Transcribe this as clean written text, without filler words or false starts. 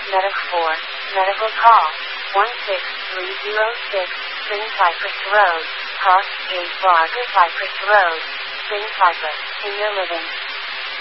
Medic 4, medical call, 16306, Spring Cypress Road, Cross Gate Barker Cypress Road, Spring Cypress, Senior Living.